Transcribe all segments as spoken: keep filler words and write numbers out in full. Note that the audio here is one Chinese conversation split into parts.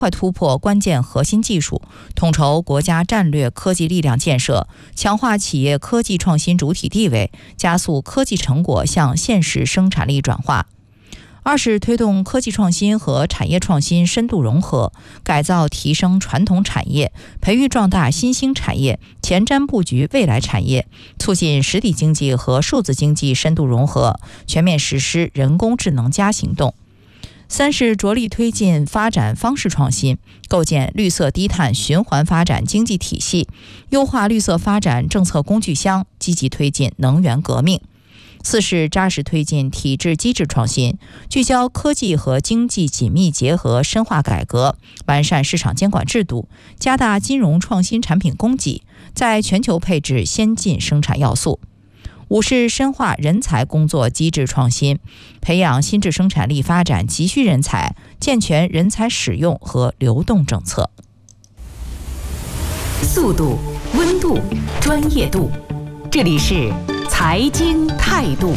快突破关键核心技术，统筹国家战略科技力量建设，强化企业科技创新主体地位，加速科技成果向现实生产力转化。二是推动科技创新和产业创新深度融合，改造提升传统产业，培育壮大新兴产业，前瞻布局未来产业，促进实体经济和数字经济深度融合，全面实施人工智能加行动。三是着力推进发展方式创新，构建绿色低碳循环发展经济体系，优化绿色发展政策工具箱，积极推进能源革命。四是扎实推进体制机制创新，聚焦科技和经济紧密结合，深化改革，完善市场监管制度，加大金融创新产品供给，在全球配置先进生产要素。五是深化人才工作机制创新，培养新质生产力发展急需人才，健全人才使用和流动政策。 速度、温度、专业度，这里是财经态度。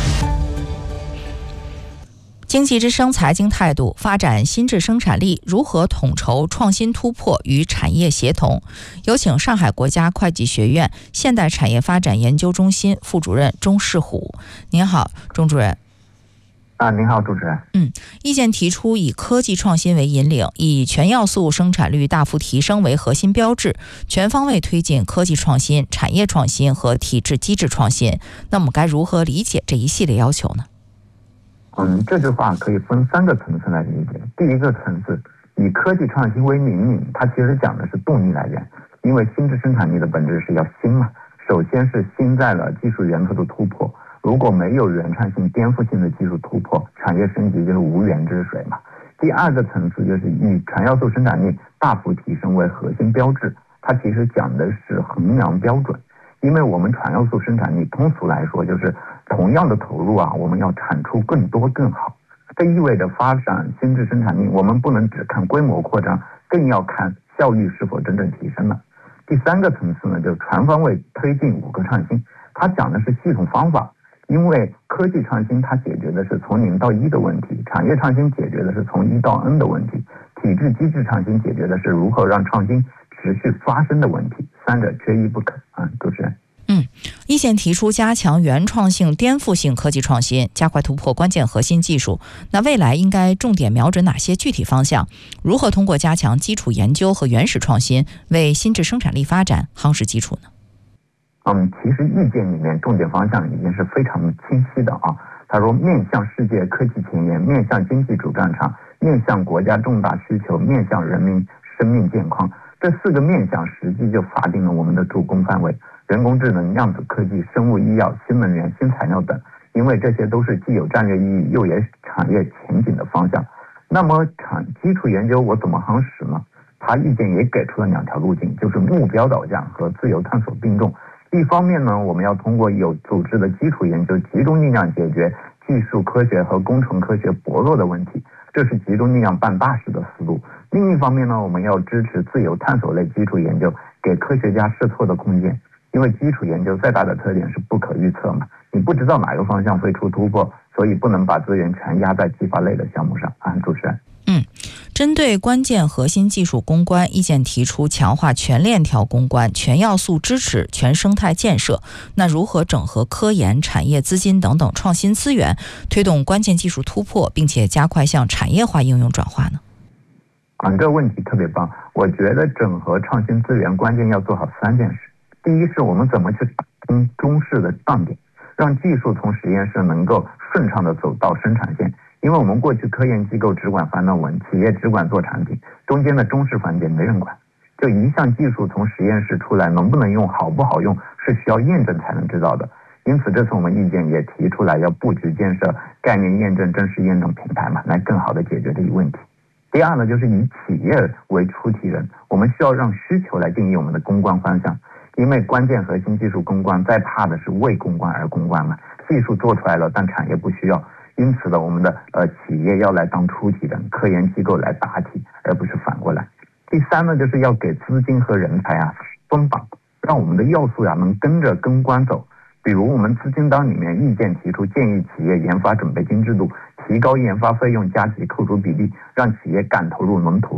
经济之声财经态度，发展新质生产力如何统筹创新突破与产业协同？有请上海国家会计学院现代产业发展研究中心副主任钟世虎。您好，钟主任。 啊，您好，主持人。 嗯，意见提出以科技创新为引领，以全要素生产率大幅提升为核心标志，全方位推进科技创新、产业创新和体制机制创新。那么该如何理解这一系列要求呢？ 嗯，这句话可以分三个层次来理解。第一个层次，以科技创新为引领，它其实讲的是动力来源，因为新质生产力的本质是要新嘛，首先是新在了技术源头的突破。如果没有原创性、颠覆性的技术突破，产业升级就是无源之水嘛。第二个层次就是以全要素生产力大幅提升为核心标志，它其实讲的是衡量标准。因为我们全要素生产力通俗来说就是同样的投入啊，我们要产出更多更好。这意味着发展新质生产力，我们不能只看规模扩张，更要看效率是否真正提升了。第三个层次呢，就是全方位推进五个创新，它讲的是系统方法。因为科技创新它解决的是从零到一的问题，产业创新解决的是从一到 N 的问题，体制机制创新解决的是如何让创新持续发生的问题，三者缺一不可啊，主持人。 嗯，意见提出加强原创性、颠覆性科技创新，加快突破关键核心技术。那未来应该重点瞄准哪些具体方向？如何通过加强基础研究和原始创新，为新质生产力发展夯实基础呢？ 嗯，其实意见里面重点方向已经是非常清晰的啊。他说，面向世界科技前沿，面向经济主战场，面向国家重大需求，面向人民生命健康，这四个面向实际就划定了我们的主攻范围：人工智能、量子科技、生物医药、新能源、新材料等。因为这些都是既有战略意义又有产业前景的方向。那么产基础研究我怎么夯实呢？他意见也给出了两条路径，就是目标导向和自由探索并重。一方面呢，我们要通过有组织的基础研究，集中力量解决技术科学和工程科学薄弱的问题，这是集中力量办大事的思路。另一方面呢，我们要支持自由探索类基础研究，给科学家试错的空间。因为基础研究最大的特点是不可预测嘛，你不知道哪个方向会出突破，所以不能把资源全压在激发类的项目上啊，主持人。 嗯，针对关键核心技术攻关，意见提出强化全链条攻关，全要素支持，全生态建设。那如何整合科研、产业资金等等创新资源，推动关键技术突破，并且加快向产业化应用转化呢？ 啊，这个问题特别棒。我觉得整合创新资源关键要做好三件事。第一是我们怎么去打通中试的障点，让技术从实验室能够顺畅的走到生产线。因为我们过去科研机构只管发论文，企业只管做产品，中间的中试环节没人管。就一项技术从实验室出来能不能用，好不好用，是需要验证才能知道的。因此这次我们意见也提出来要布局建设概念验证、真实验证平台嘛，来更好的解决这一问题。第二呢，就是以企业为出题人，我们需要让需求来定义我们的攻关方向。因为关键核心技术攻关，再怕的是为攻关而攻关嘛，技术做出来了，但产业不需要。因此呢，我们的呃企业要来当出题人，科研机构来答题，而不是反过来。第三呢，就是要给资金和人才啊松绑，让我们的要素呀、啊、能跟着跟关走。比如我们资金单里面意见提出，建议企业研发准备金制度，提高研发费用加急扣除比例，让企业敢投入能投入。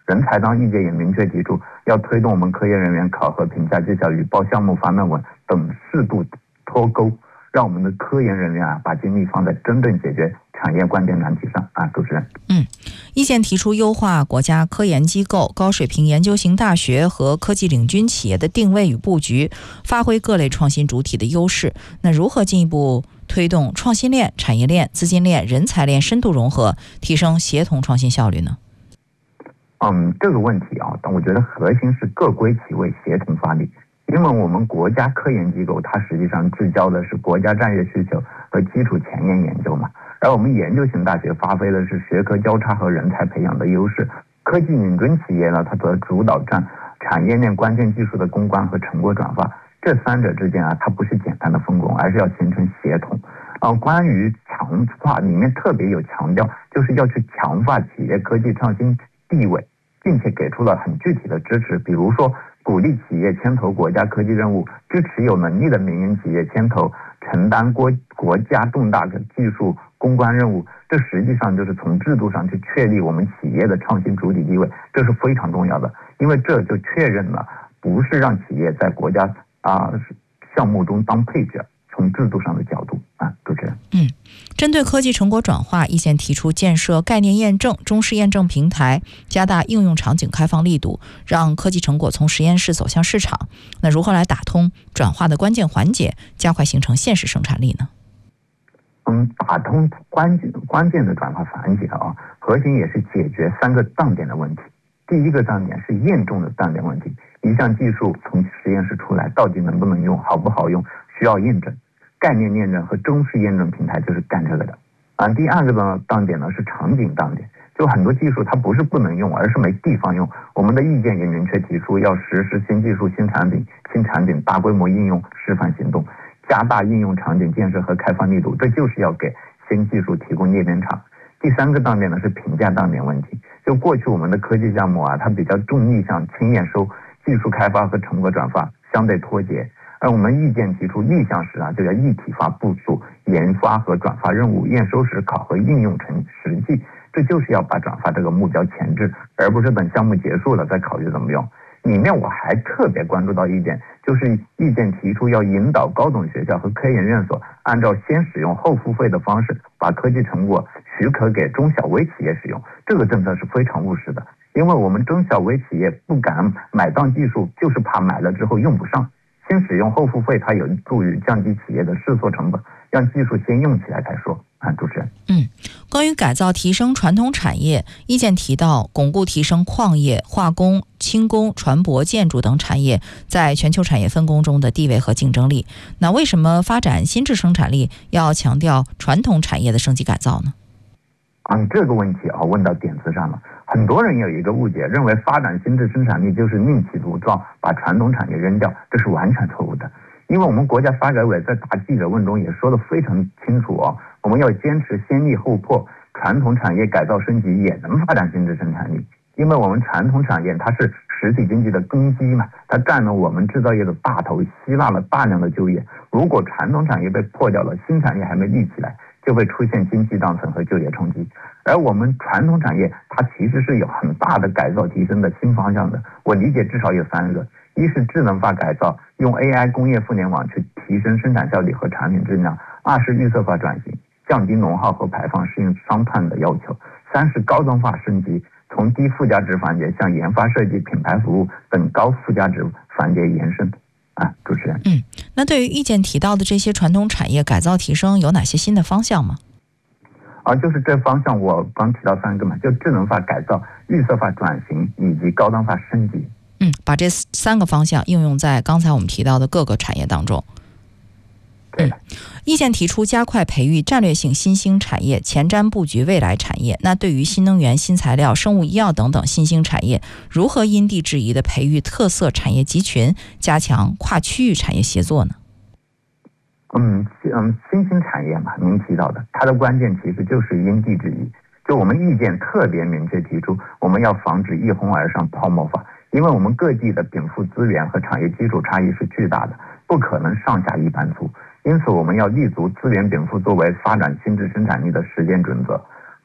人才当意见也明确提出，要推动我们科研人员考核评价绩效与报项目发论文等适度脱钩，让我们的科研人员啊把精力放在真正解决产业关键难题上啊。主持人， 嗯，意见提出优化国家科研机构、高水平研究型大学和科技领军企业的定位与布局，发挥各类创新主体的优势。那如何进一步推动创新链、产业链、资金链、人才链深度融合，提升协同创新效率呢？ 嗯，这个问题啊，但我觉得核心是各归其位，协同发力。因为我们国家科研机构它实际上聚焦的是国家战略需求和基础前沿研究嘛，而我们研究型大学发挥的是学科交叉和人才培养的优势，科技领军企业呢，它则主导战产业链关键技术的攻关和成果转化。这三者之间啊，它不是简单的分工，而是要形成协同。啊，关于强化里面特别有强调，就是要去强化企业科技创新地位，并且给出了很具体的支持，比如说鼓励企业牵头国家科技任务，支持有能力的民营企业牵头承担国国家重大的技术攻关任务。这实际上就是从制度上去确立我们企业的创新主体地位，这是非常重要的，因为这就确认了不是让企业在国家啊项目中当配角。从制度上的角度啊，主持人， 嗯，针对科技成果转化，意见提出建设概念验证、中试验证平台，加大应用场景开放力度，让科技成果从实验室走向市场。那如何来打通转化的关键环节，加快形成现实生产力呢？ 嗯，打通关键关键的转化环节啊，核心也是解决三个档点的问题。第一个档点是验证的档点问题，一项技术从实验室出来，到底能不能用，好不好用，需要验证。概念验证和中试验证平台就是干这个的啊。第二个呢档点呢是场景档点，就很多技术它不是不能用，而是没地方用。我们的意见也明确提出，要实施新技术、新产品、新产品大规模应用示范行动，加大应用场景建设和开放力度，这就是要给新技术提供裂变场。第三个档点呢是评价档点问题，就过去我们的科技项目啊，它比较重逆向轻验收，技术开发和成果转化相对脱节。而我们意见提出逆向时啊，就要一体化部署研发和转发任务，验收时考核应用成实际，这就是要把转发这个目标前置，而不是等项目结束了再考虑怎么用。里面我还特别关注到一点，就是意见提出要引导高等学校和科研院所按照先使用后付费的方式，把科技成果许可给中小微企业使用。这个政策是非常务实的，因为我们中小微企业不敢买档技术，就是怕买了之后用不上。先使用后付费，它有助于降低企业的试错成本，让技术先用起来再说。啊，主持人， 嗯，关于改造提升传统产业，意见提到巩固提升矿业、化工、轻工、船舶、建筑等产业在全球产业分工中的地位和竞争力。那为什么发展新质生产力要强调传统产业的升级改造呢？ 嗯，这个问题啊问到点子上了。很多人有一个误解，认为发展新质生产力就是另起炉灶，把传统产业扔掉，这是完全错误的。因为我们国家发改委在答记者问中也说得非常清楚哦，我们要坚持先立后破，传统产业改造升级也能发展新质生产力。因为我们传统产业它是实体经济的根基嘛，它占了我们制造业的大头，吸纳了大量的就业。如果传统产业被破掉了，新产业还没立起来，就会出现经济断层和就业冲击。而我们传统产业它其实是有很大的改造提升的新方向的，我理解至少有三个：一是智能化改造，用 A I 工业互联网去提升生产效率和产品质量；二是绿色化转型，降低能耗和排放，适应双碳的要求；三是高端化升级，从低附加值环节向研发设计、品牌服务等高附加值环节延伸。啊，主持人， 嗯，那对于意见提到的这些传统产业改造提升，有哪些新的方向吗？ 啊，就是这方向我刚提到三个嘛，就智能化改造、绿色化转型以及高端化升级。 嗯，把这三个方向应用在刚才我们提到的各个产业当中。 对的。 意见提出加快培育战略性新兴产业，前瞻布局未来产业。那对于新能源、新材料、生物医药等等新兴产业，如何因地制宜的培育特色产业集群，加强跨区域产业协作呢？ 嗯嗯，新兴产业嘛，您提到的，它的关键其实就是因地制宜。就我们意见特别明确提出，我们要防止一哄而上泡沫化，因为我们各地的禀赋资源和产业基础差异是巨大的，不可能上下一般粗。因此，我们要立足资源禀赋作为发展新质生产力的实践准则。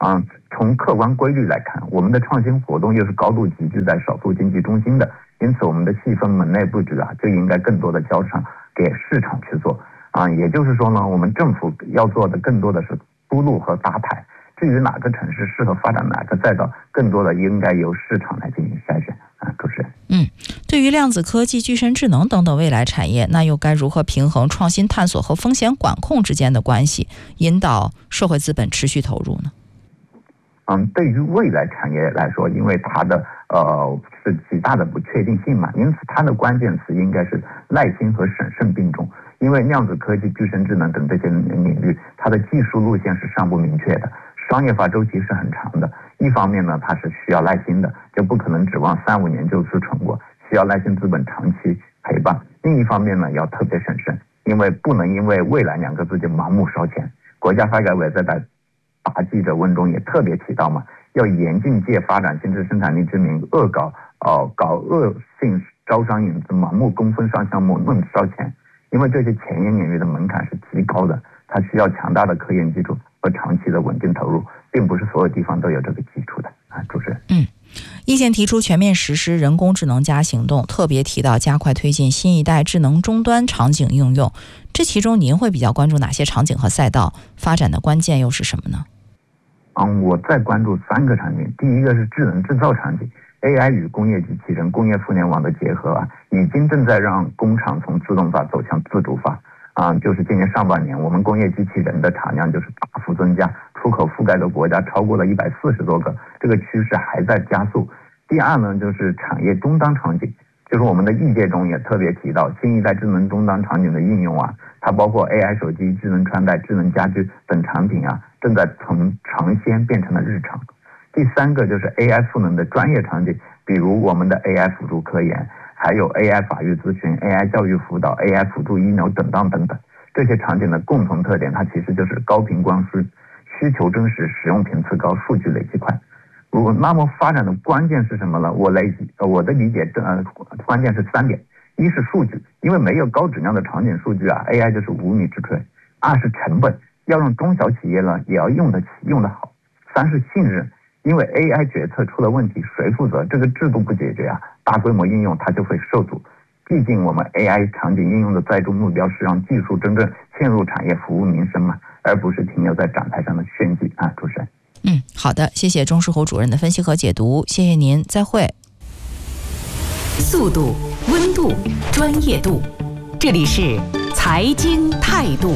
嗯，从客观规律来看，我们的创新活动又是高度集聚在少数经济中心的，因此我们的细分门类布局啊，就应该更多的交上给市场去做啊。也就是说呢，我们政府要做的更多的是铺路和搭台，至于哪个城市适合发展哪个赛道，更多的应该由市场来进行筛选啊。主持人， 嗯，对于量子科技、具身智能等等未来产业，那又该如何平衡创新探索和风险管控之间的关系，引导社会资本持续投入呢？ 嗯，对于未来产业来说，因为它的呃是极大的不确定性嘛，因此它的关键词应该是耐心和审慎并重。因为量子科技、具身智能等这些领域，它的技术路线是尚不明确的，商业化周期是很长的。一方面呢，它是需要耐心的，就不可能指望三五年就出成果，需要耐心资本长期陪伴。另一方面呢，要特别审慎，因为不能因为未来两个字就盲目烧钱。国家发改委在答答记者问中也特别提到嘛，要严禁借发展新质生产力之名，恶搞呃搞恶性招商引资，盲目跟风上项目论烧钱。因为这些前沿领域的门槛是极高的，它需要强大的科研基础和长期的稳定投入，并不是所有地方都有这个基础的啊。主持人， 嗯，意见提出全面实施人工智能加行动，特别提到加快推进新一代智能终端场景应用。这其中您会比较关注哪些场景和赛道？发展的关键又是什么呢？ 嗯，我在关注三个场景。第一个是智能制造场景。A I 与工业机器人、工业互联网的结合啊，已经正在让工厂从自动化走向自主化啊。就是今年上半年，我们工业机器人的产量就是大幅增加，出口覆盖的国家超过了一百四十多个，这个趋势还在加速。第二呢，就是产业终端场景，就是我们的业界中也特别提到新一代智能终端场景的应用啊，它包括 A I 手机、智能穿戴、智能家居等产品啊，正在从尝鲜变成了日常。第三个就是 A I 赋能的专业场景，比如我们的 A I 辅助科研，还有 A I 法律咨询、A I 教育辅导、A I 辅助医疗等等等等。这些场景的共同特点，它其实就是高频光速、需求真实、使用频次高、数据累积快。如那么发展的关键是什么呢？我来我的理解，呃，关键是三点：一是数据，因为没有高质量的场景数据啊 ，A I 就是无米之炊；二是成本，要让中小企业呢也要用得起、用得好；三是信任。因为 A I 决策出了问题，谁负责？这个制度不解决啊，大规模应用它就会受阻。毕竟我们 A I 场景应用的最终目标是让技术真正嵌入产业，服务民生嘛，而不是停留在展台上的炫技啊！主持人， 嗯，好的，谢谢钟世虎主任的分析和解读，谢谢您，再会。 速度、温度、专业度，这里是财经态度。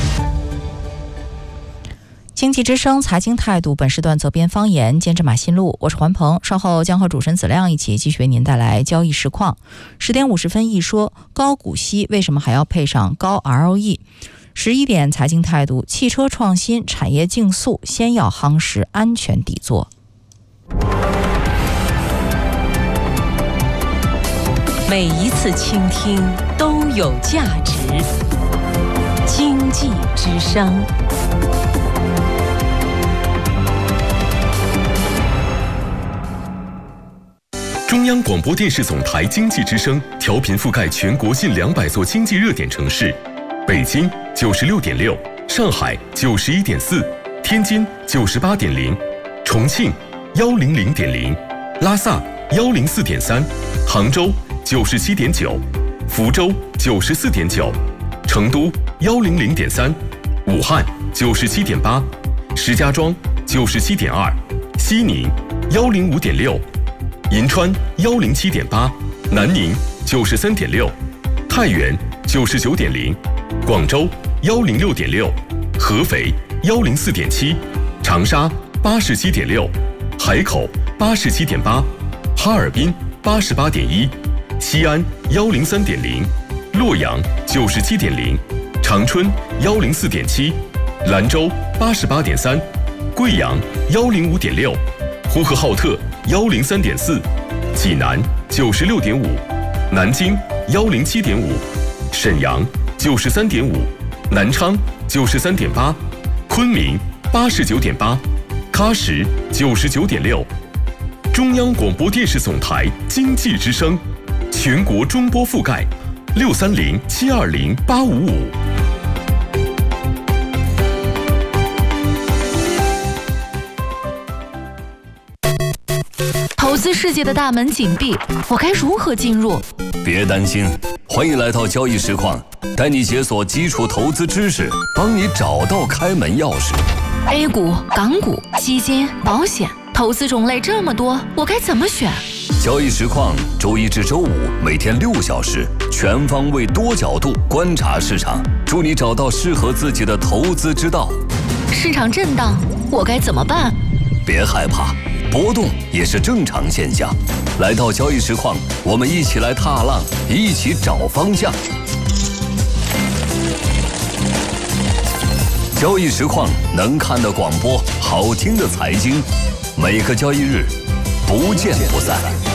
经济之声财经态度，本时段责编方言，监制马新路，我是环鹏，稍后将和主持人子亮一起继续为您带来交易实况。十点五十分一说，高股息为什么还要配上高 R O E？ 十一点财经态度，汽车创新产业竞速，先要夯实安全底座。 每一次倾听都有价值。经济之声。 中央广播电视总台经济之声调频覆盖全国近两百座经济热点城市，北京九十六点六，上海九十一点四，天津九十八点零，重庆幺零零点零，拉萨幺零四点三，杭州九十七点九，福州九十四点九，成都幺零零点三，武汉九十七点八，石家庄九十七点二，西宁幺零五点六。银川幺零七点八，南宁九十三点六，太原九十九点零，广州幺零六点六，合肥幺零四点七，长沙八十七点六，海口八十七点八，哈尔滨八十八点一，西安幺零三点零，洛阳九十七点零，长春幺零四点七，兰州八十八点三，贵阳幺零五点六，呼和浩特幺零三点四，济南九十六点五，南京幺零七点五，沈阳九十三点五，南昌九十三点八，昆明八十九点八，喀什九十九点六。中央广播电视总台经济之声，全国中波覆盖六三零七二零八五五。 投资世界的大门紧闭，我该如何进入？ 别担心，欢迎来到交易实况，带你解锁基础投资知识，帮你找到开门钥匙。 A 股、港股、基金、保险，投资种类这么多，我该怎么选？ 交易实况，周一至周五每天六小时，全方位多角度观察市场，助你找到适合自己的投资之道。 市场震荡，我该怎么办？ 别害怕，波动也是正常现象。来到交易实况，我们一起来踏浪，一起找方向。交易实况，能看的广播，好听的财经，每个交易日不见不散。